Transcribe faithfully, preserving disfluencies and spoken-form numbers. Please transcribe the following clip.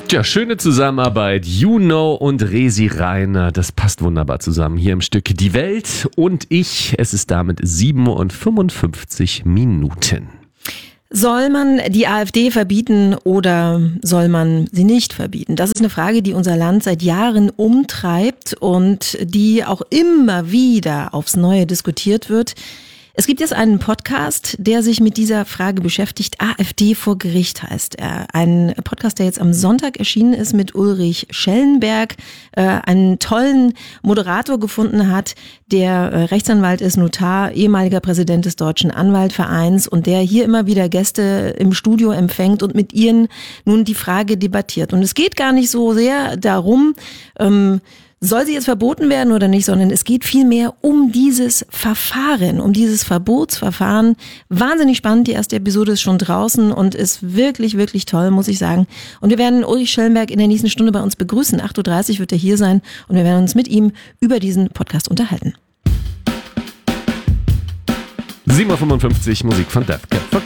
Tja, schöne Zusammenarbeit. Juno und Resi Reiner, das passt wunderbar zusammen hier im Stück Die Welt und ich. Es ist damit sieben Uhr fünfundfünfzig Minuten. Soll man die AfD verbieten oder soll man sie nicht verbieten? Das ist eine Frage, die unser Land seit Jahren umtreibt und die auch immer wieder aufs Neue diskutiert wird. Es gibt jetzt einen Podcast, der sich mit dieser Frage beschäftigt. AfD vor Gericht heißt er. Ein Podcast, der jetzt am Sonntag erschienen ist mit Ulrich Schellenberg, äh, einen tollen Moderator gefunden hat, der äh, Rechtsanwalt ist, Notar, ehemaliger Präsident des Deutschen Anwaltvereins und der hier immer wieder Gäste im Studio empfängt und mit ihnen nun die Frage debattiert. Und es geht gar nicht so sehr darum, ähm, soll sie jetzt verboten werden oder nicht, sondern es geht vielmehr um dieses Verfahren, um dieses Verbotsverfahren. Wahnsinnig spannend, die erste Episode ist schon draußen und ist wirklich, wirklich toll, muss ich sagen. Und wir werden Ulrich Schellenberg in der nächsten Stunde bei uns begrüßen. acht Uhr dreißig wird er hier sein und wir werden uns mit ihm über diesen Podcast unterhalten. sieben Uhr fünfundfünfzig, Musik von Death Cab for